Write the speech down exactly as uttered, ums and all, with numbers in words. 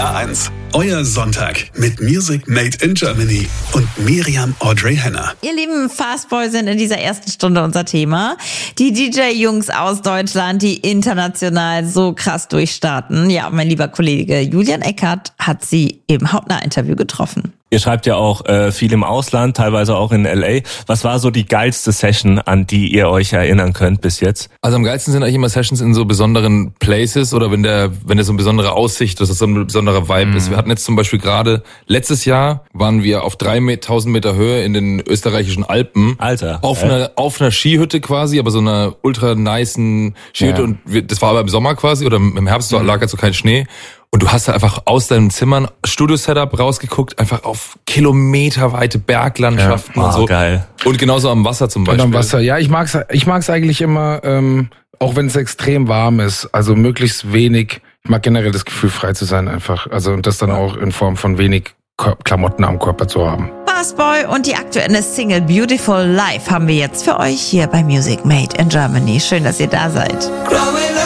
R eins. Euer Sonntag mit Music Made in Germany und Miriam Audrey Henner. Ihr lieben Fastboy sind in dieser ersten Stunde unser Thema. Die D J-Jungs aus Deutschland, die international so krass durchstarten. Ja, mein lieber Kollege Julian Eckert hat sie im Hauptnah-Interview getroffen. Ihr schreibt ja auch äh, viel im Ausland, teilweise auch in L A. Was war so die geilste Session, an die ihr euch erinnern könnt bis jetzt? Also am geilsten sind eigentlich immer Sessions in so besonderen Places oder wenn der wenn der so eine besondere Aussicht, das ist so ein besonderer Vibe mhm. ist. Wir hatten jetzt zum Beispiel gerade, letztes Jahr waren wir auf dreitausend Meter Höhe in den österreichischen Alpen. Alter. Auf äh? einer auf einer Skihütte quasi, aber so einer ultra nicen Skihütte. Ja. Und wir, das war aber im Sommer quasi oder im Herbst mhm. lag halt so kein Schnee. Und du hast da einfach aus deinem Zimmer ein Studio-Setup rausgeguckt, einfach auf kilometerweite Berglandschaften ja. oh, und so. Geil. Und genauso am Wasser zum Beispiel. Und am Wasser, ja, ich mag's, ich mag's eigentlich immer, ähm, auch wenn es extrem warm ist, also möglichst wenig. Ich mag generell das Gefühl, frei zu sein einfach. Also und das dann auch in Form von wenig Klamotten am Körper zu haben. Fastboy und die aktuelle Single Beautiful Life haben wir jetzt für euch hier bei Music Made in Germany. Schön, dass ihr da seid.